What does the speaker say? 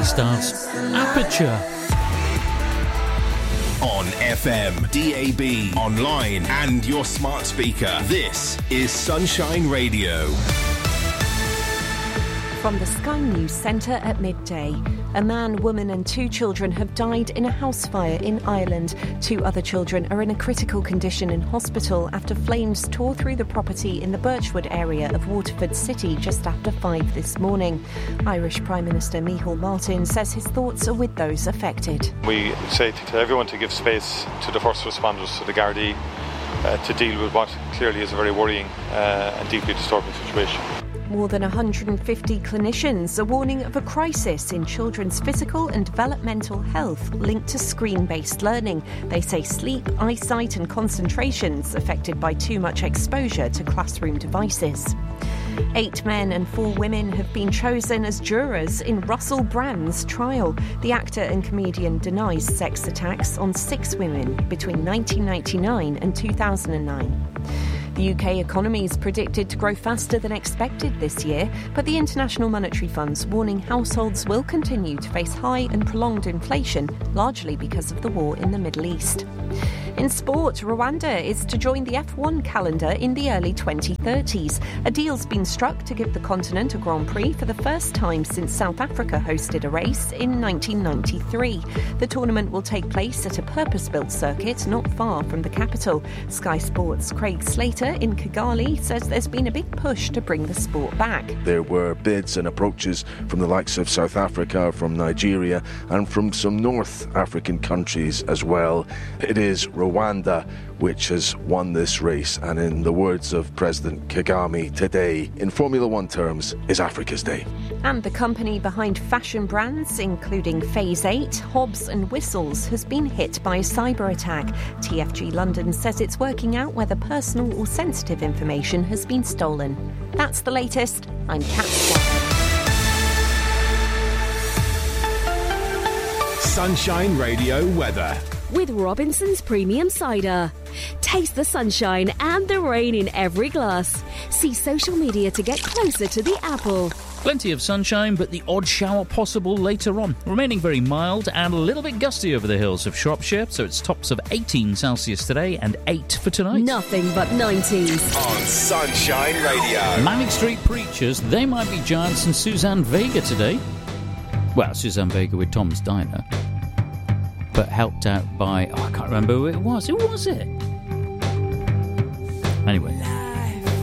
starts Aperture. On FM, DAB, online and your smart speaker. This is Sunshine Radio. From the Sky News Centre at midday. A man, woman and 2 children have died in a house fire in Ireland. 2 other children are in a critical condition in hospital after flames tore through the property in the Birchwood area of Waterford City just after 5 this morning. Irish Prime Minister Micheál Martin says his thoughts are with those affected. We say to everyone to give space to the first responders, to the Gardaí, to deal with what clearly is a very worrying and deeply disturbing situation. More than 150 clinicians are warning of a crisis in children's physical and developmental health linked to screen-based learning. They say sleep, eyesight and concentration's affected by too much exposure to classroom devices. 8 men and 4 women have been chosen as jurors in Russell Brand's trial. The actor and comedian denies sex attacks on 6 women between 1999 and 2009. The UK economy is predicted to grow faster than expected this year, but the International Monetary Fund's warning households will continue to face high and prolonged inflation, largely because of the war in the Middle East. In sport, Rwanda is to join the F1 calendar in the early 2030s. A deal's been struck to give the continent a Grand Prix for the first time since South Africa hosted a race in 1993. The tournament will take place at a purpose-built circuit not far from the capital. Sky Sports' Craig Slater in Kigali says there's been a big push to bring the sport back. There were bids and approaches from the likes of South Africa, from Nigeria and from some North African countries as well. It is Rwanda which has won this race, and in the words of President Kagame, today, in Formula One terms, is Africa's Day. And the company behind fashion brands, including Phase 8, Hobbs and Whistles, has been hit by a cyber attack. TFG London says it's working out whether personal or sensitive information has been stolen. That's the latest. I'm Kat Swan. Sunshine Radio weather. With Robinson's Premium Cider. Taste the sunshine and the rain in every glass. See social media to get closer to the apple. Plenty of sunshine, but the odd shower possible later on. Remaining very mild and a little bit gusty over the hills of Shropshire, so it's tops of 18 Celsius today and 8 for tonight. Nothing but 90s. On Sunshine Radio. Manic Street Preachers, they might be giants, and Suzanne Vega today. Well, Suzanne Vega with Tom's Diner. But helped out by, I can't remember who it was. Who was it? Anyway,